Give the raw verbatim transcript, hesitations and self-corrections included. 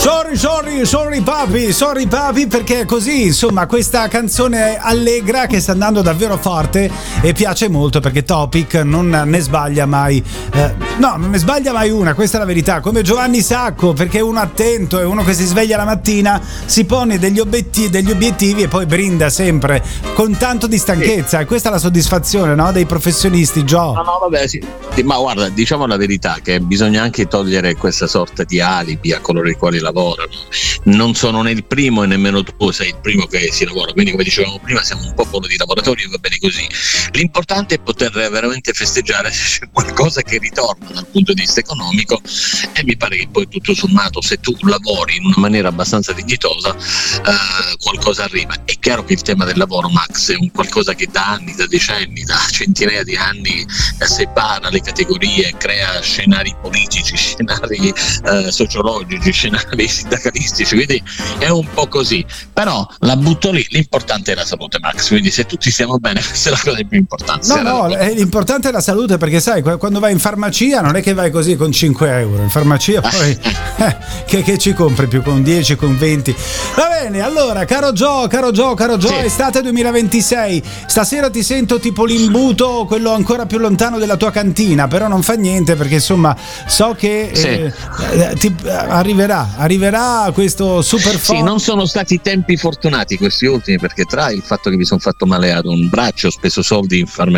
Sorry, sorry, sorry papi, sorry papi, perché così, insomma, questa canzone allegra che sta andando davvero forte e piace molto perché Topic non ne sbaglia mai, eh, no, non ne sbaglia mai una, questa è la verità, come Giovanni Sacco, perché è uno attento, è uno che si sveglia la mattina, si pone degli obiettivi, degli obiettivi e poi brinda sempre con tanto di stanchezza, e questa è la soddisfazione, no, dei professionisti, Gio. No, no, vabbè, sì. Ma guarda, diciamo la verità che bisogna anche togliere questa sorta di alibi a coloro i quali lavorano. Non sono né il primo e nemmeno tu sei il primo che si lavora, quindi come dicevamo prima siamo un popolo di lavoratori e va bene così. L'importante è poter veramente festeggiare se c'è qualcosa che ritorna dal punto di vista economico, e mi pare che poi tutto sommato, se tu lavori in una maniera abbastanza dignitosa, eh, qualcosa arriva. È chiaro che il tema del lavoro, Max, è un qualcosa che da anni, da decenni, da centinaia di anni eh, separa le categorie, crea scenari politici, scenari eh, sociologici, scenari sindacalistici, quindi è un po' così, però la butto lì, l'importante è la salute, Max, quindi se tutti stiamo bene questa è la cosa più importante. No, no, l'importante è la salute, perché sai, quando vai in farmacia non è che vai così con cinque euro, in farmacia poi eh, che, che ci compri più con dieci, con venti. Va bene, allora, caro Gio, caro Gio, caro Gio, sì. Estate duemilaventisei, stasera ti sento tipo l'imbuto, quello ancora più lontano della tua cantina, però non fa niente perché insomma so che sì. eh, ti, arriverà, arriverà questo super Sì, fo- non sono stati tempi fortunati questi ultimi, perché tra il fatto che mi sono fatto male ad un braccio, ho speso soldi in farmacia